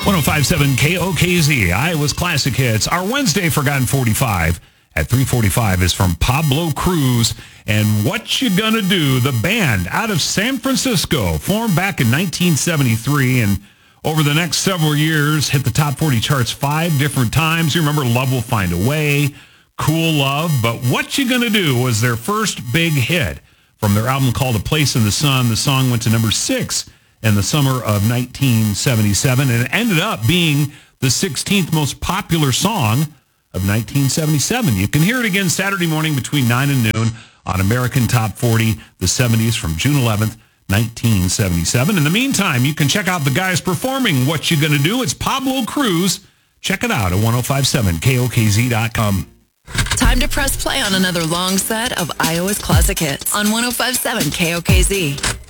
1057 KOKZ, Iowa's Classic Hits. Our Wednesday Forgotten 45 at 3:45 is from Pablo Cruz and What You Gonna Do, the band out of San Francisco, formed back in 1973 and over the next several years hit the top 40 charts 5 different times. You remember Love Will Find a Way, Cool Love, but What You Gonna Do was their first big hit from their album called A Place in the Sun. The song went to number 6 in the summer of 1977 and ended up being the 16th most popular song of 1977. You can hear it again Saturday morning between 9 and noon on American Top 40, the 70s from June 11th, 1977. In the meantime, you can check out the guys performing What You Gonna Do. It's Pablo Cruz. Check it out at 1057KOKZ.com. Time to press play on another long set of Iowa's Classic Hits on 1057 KOKZ.